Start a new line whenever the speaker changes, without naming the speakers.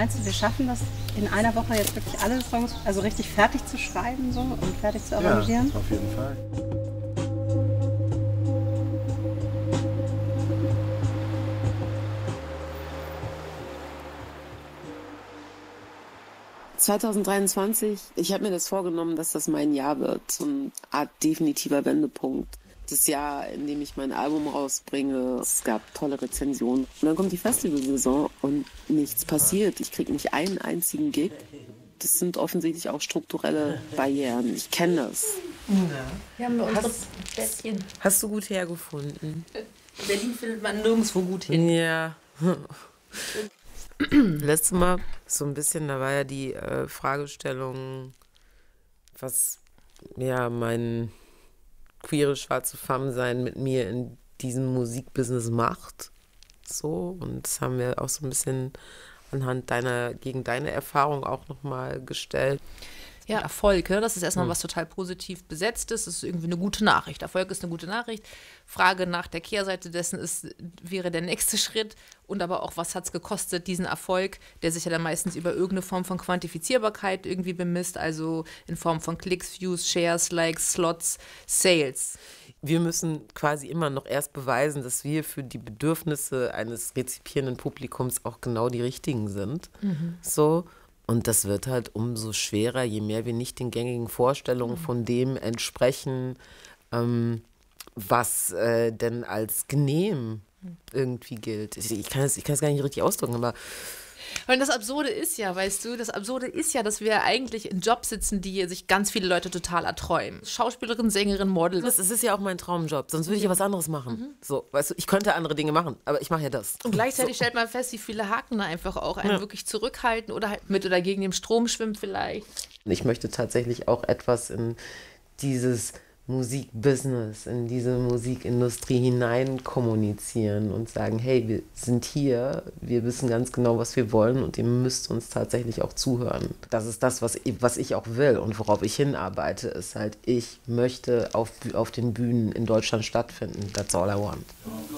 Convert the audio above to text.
meinst du, wir schaffen das in einer Woche jetzt wirklich alle Songs, also richtig fertig zu schreiben so und fertig zu arrangieren?
Ja, auf jeden Fall.
...2023, ich habe mir das vorgenommen, dass das mein Jahr wird, so eine Art definitiver Wendepunkt. Das Jahr, in dem ich mein Album rausbringe, es gab tolle Rezensionen. Und dann kommt die Festivalsaison und nichts passiert. Ich kriege nicht einen einzigen Gig. Das sind offensichtlich auch strukturelle Barrieren. Ich kenne das.
Wir haben unsere Bettchen.
Hast du gut hergefunden?
In Berlin findet man nirgendwo gut hin.
Ja. Letztes Mal so ein bisschen, da war ja die Fragestellung, was ja mein queere schwarze Femme-Sein mit mir in diesem Musikbusiness macht. So, und das haben wir auch so ein bisschen anhand gegen deine Erfahrung auch nochmal gestellt.
Ja, Erfolg, ne? Das ist erstmal was total positiv Besetztes. Das ist irgendwie eine gute Nachricht. Erfolg ist eine gute Nachricht. Frage nach der Kehrseite dessen wäre der nächste Schritt. Und aber auch, was hat es gekostet, diesen Erfolg, der sich ja dann meistens über irgendeine Form von Quantifizierbarkeit irgendwie bemisst, also in Form von Klicks, Views, Shares, Likes, Slots, Sales.
Wir müssen quasi immer noch erst beweisen, dass wir für die Bedürfnisse eines rezipierenden Publikums auch genau die richtigen sind. So. Und das wird halt umso schwerer, je mehr wir nicht den gängigen Vorstellungen von dem entsprechen, was denn als genehm irgendwie gilt. Ich kann es gar nicht richtig ausdrücken, aber...
Und das Absurde ist ja, weißt du, dass wir eigentlich in Jobs sitzen, die sich ganz viele Leute total erträumen. Schauspielerin, Sängerin, Model.
Das ist ja auch mein Traumjob, sonst würde ich ja was anderes machen. So, weißt du, ich könnte andere Dinge machen, aber ich mache ja das.
Und gleichzeitig stellt man fest, wie viele Haken da einfach auch einen wirklich zurückhalten oder halt mit oder gegen den Strom schwimmt vielleicht.
Ich möchte tatsächlich auch etwas in dieses Musikbusiness, in diese Musikindustrie hinein kommunizieren und sagen, hey, wir sind hier, wir wissen ganz genau, was wir wollen und ihr müsst uns tatsächlich auch zuhören. Das ist das, was ich auch will und worauf ich hinarbeite, ist halt, ich möchte auf den Bühnen in Deutschland stattfinden. That's all I want.